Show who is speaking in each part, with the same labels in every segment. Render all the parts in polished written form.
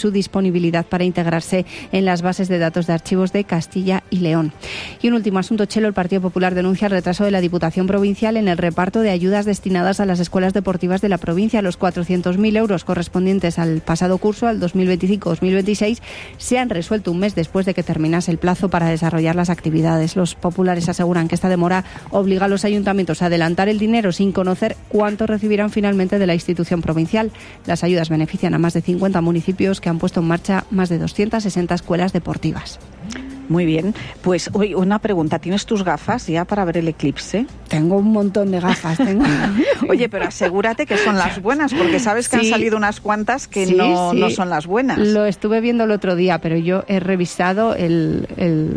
Speaker 1: su disponibilidad para integrarse en las bases de datos de archivos de Castilla y León. Y un último asunto, Chelo, el Partido Popular denuncia el retraso de la Diputación Provincial en el reparto de ayudas destinadas a las escuelas deportivas de la provincia. Los 400.000 euros correspondientes al pasado curso, al 2025-2026, se han resuelto un mes después de que terminase el plazo para desarrollar las actividades. Los populares aseguran que esta demora obliga a los ayuntamientos a adelantar el dinero sin conocer cuánto recibirán finalmente de la institución provincial. Las ayudas benefician a más de 50 municipios que han puesto en marcha más de 260 escuelas deportivas.
Speaker 2: Muy bien. Pues, oye, una pregunta. ¿Tienes tus gafas ya para ver el eclipse?
Speaker 1: Tengo un montón de gafas.
Speaker 2: Oye, pero asegúrate que son las buenas, porque sabes que han salido unas cuantas que no son las buenas.
Speaker 1: Lo estuve viendo el otro día, pero yo he revisado el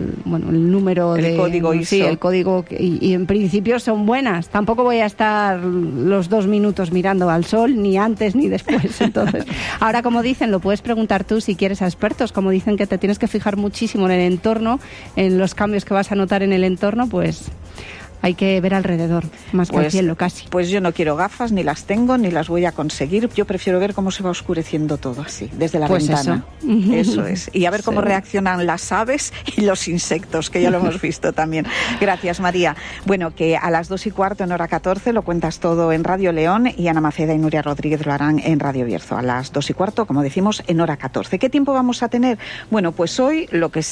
Speaker 1: número
Speaker 2: el código ISO.
Speaker 1: Sí, el código, y en principio son buenas. Tampoco voy a estar los 2 minutos mirando al sol, ni antes ni después. Entonces, ahora, como dicen, lo puedes preguntar tú si quieres a expertos. Como dicen que te tienes que fijar muchísimo en el entorno, en los cambios que vas a notar en el entorno, pues hay que ver alrededor, más que al cielo casi.
Speaker 2: Pues yo no quiero gafas, ni las tengo, ni las voy a conseguir. Yo prefiero ver cómo se va oscureciendo todo así, desde la ventana. Eso es. Y a ver cómo reaccionan las aves y los insectos, que ya lo hemos visto también. Gracias, María. Bueno, que a las 2:15 en hora 14 lo cuentas todo en Radio León, y Ana Maceda y Nuria Rodríguez lo harán en Radio Bierzo a las 2:15, como decimos, en hora 14. ¿Qué tiempo vamos a tener? Bueno, pues hoy lo que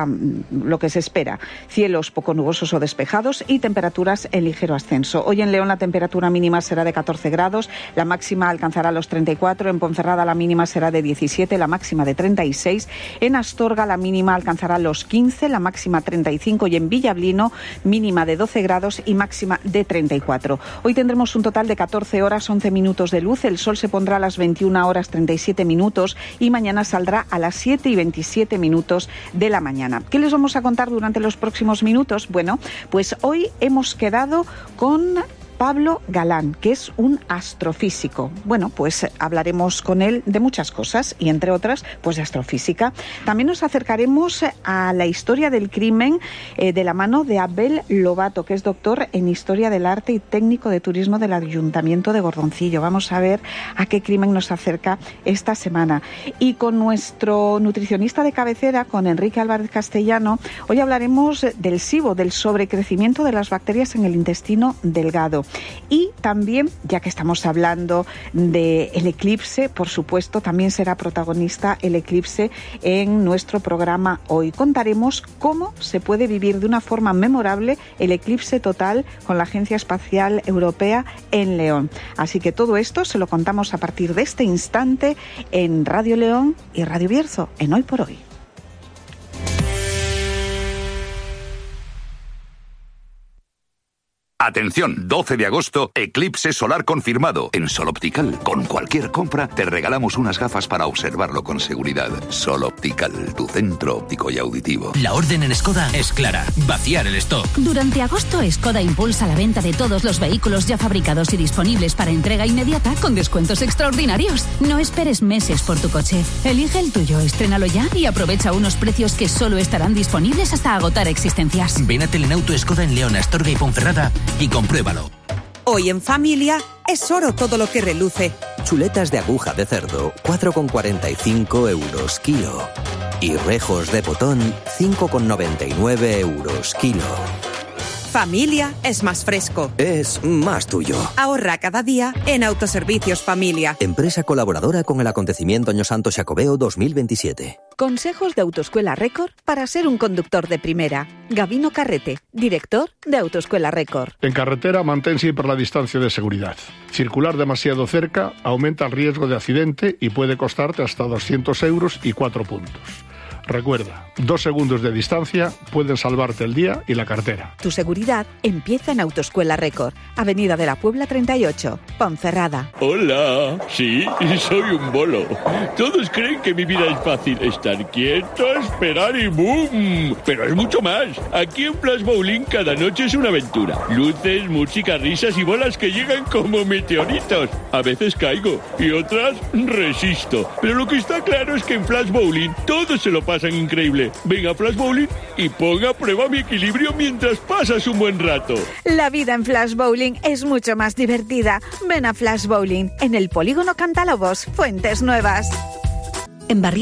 Speaker 2: se espera: cielos poco nubosos o despejados y temperaturas en ligero ascenso. Hoy en León la temperatura mínima será de 14 grados, la máxima alcanzará los 34, en Ponferrada la mínima será de 17, la máxima de 36, en Astorga la mínima alcanzará los 15, la máxima 35, y en Villablino mínima de 12 grados y máxima de 34. Hoy tendremos un total de 14 horas 11 minutos de luz, el sol se pondrá a las 21 horas 37 minutos y mañana saldrá a las 7 y 27 minutos de la mañana. ¿Qué les vamos a contar durante los próximos minutos? Bueno, pues hoy hemos quedado con Pablo Galán, que es un astrofísico. Bueno, pues hablaremos con él de muchas cosas, y entre otras, pues de astrofísica. También nos acercaremos a la historia del crimen de la mano de Abel Lobato, que es doctor en Historia del Arte y técnico de turismo del Ayuntamiento de Gordoncillo. Vamos a ver a qué crimen nos acerca esta semana. Y con nuestro nutricionista de cabecera, con Enrique Álvarez Castellano, hoy hablaremos del SIBO, del sobrecrecimiento de las bacterias en el intestino delgado. Y también, ya que estamos hablando del eclipse, por supuesto, también será protagonista el eclipse en nuestro programa hoy. Contaremos cómo se puede vivir de una forma memorable el eclipse total con la Agencia Espacial Europea en León. Así que todo esto se lo contamos a partir de este instante en Radio León y Radio Bierzo, en Hoy por Hoy.
Speaker 3: Atención, 12 de agosto, eclipse solar confirmado. En Sol Optical, con cualquier compra, te regalamos unas gafas para observarlo con seguridad. Sol Optical, tu centro óptico y auditivo.
Speaker 4: La orden en Skoda es clara: vaciar el stock.
Speaker 5: Durante agosto, Skoda impulsa la venta de todos los vehículos ya fabricados y disponibles para entrega inmediata con descuentos extraordinarios. No esperes meses por tu coche. Elige el tuyo, estrénalo ya y aprovecha unos precios que solo estarán disponibles hasta agotar existencias.
Speaker 4: Ven a Telenauto Skoda en León, Astorga y Ponferrada y compruébalo.
Speaker 6: Hoy en familia es oro todo lo que reluce.
Speaker 7: Chuletas de aguja de cerdo, 4,45 euros kilo. Y rejos de potón, 5,99 euros kilo.
Speaker 6: Familia es más fresco.
Speaker 7: Es más tuyo.
Speaker 6: Ahorra cada día en Autoservicios Familia.
Speaker 7: Empresa colaboradora con el acontecimiento Año Santo Xacobeo 2027.
Speaker 8: Consejos de Autoescuela Record para ser un conductor de primera. Gabino Carrete, director de Autoescuela Record.
Speaker 9: En carretera, mantén siempre la distancia de seguridad. Circular demasiado cerca aumenta el riesgo de accidente y puede costarte hasta 200 euros y 4 puntos. Recuerda, 2 segundos de distancia pueden salvarte el día y la cartera.
Speaker 8: Tu seguridad empieza en Autoescuela Record, Avenida de la Puebla 38, Ponferrada.
Speaker 10: Hola, sí, soy un bolo. Todos creen que mi vida es fácil, estar quieto, esperar y ¡boom! Pero es mucho más. Aquí en Flash Bowling cada noche es una aventura. Luces, música, risas y bolas que llegan como meteoritos. A veces caigo y otras resisto. Pero lo que está claro es que en Flash Bowling todos se lo pasan increíble. Ven a Flash Bowling y ponga a prueba mi equilibrio mientras pasas un buen rato.
Speaker 8: La vida en Flash Bowling es mucho más divertida. Ven a Flash Bowling en el Polígono Cantalobos, Fuentes Nuevas.
Speaker 5: En Barrio